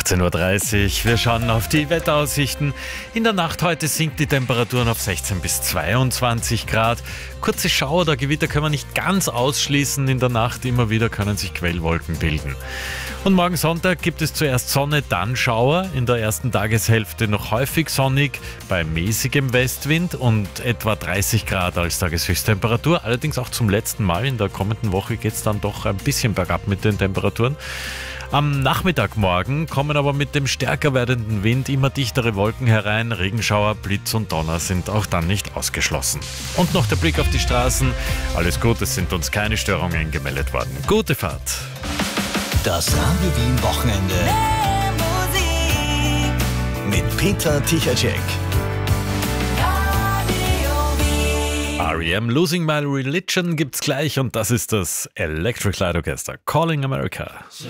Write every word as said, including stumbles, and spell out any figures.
achtzehn Uhr dreißig. Wir schauen auf die Wetteraussichten. In der Nacht heute sinkt die Temperaturen auf sechzehn bis zweiundzwanzig Grad. Kurze Schauer oder Gewitter können wir nicht ganz ausschließen. In der Nacht immer wieder können sich Quellwolken bilden. Und morgen Sonntag gibt es zuerst Sonne, dann Schauer. In der ersten Tageshälfte noch häufig sonnig, bei mäßigem Westwind und etwa dreißig Grad als Tageshöchsttemperatur. Allerdings auch zum letzten Mal. In der kommenden Woche geht es dann doch ein bisschen bergab mit den Temperaturen. Am Nachmittagmorgen kommen aber mit dem stärker werdenden Wind immer dichtere Wolken herein. Regenschauer, Blitz und Donner sind auch dann nicht ausgeschlossen. Und noch der Blick auf die Straßen. Alles gut, es sind uns keine Störungen gemeldet worden. Gute Fahrt. Das Radio Wien Wochenende mit Peter Tichatschek. R E M Losing My Religion gibt's gleich und das ist das Electric Light Orchestra Calling America.